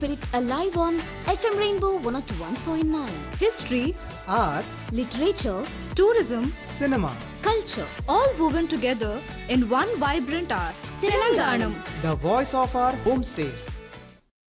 Spirit alive on FM Rainbow 101.9. History, art, Literature, tourism, cinema, culture, all woven together in one vibrant art. Telanganam. the voice of our homestay.